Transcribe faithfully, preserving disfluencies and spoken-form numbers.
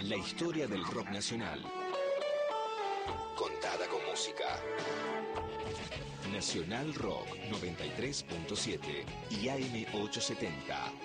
La historia del rock nacional. Contada con música. Nacional Rock noventa y tres punto siete y A M ochocientos setenta.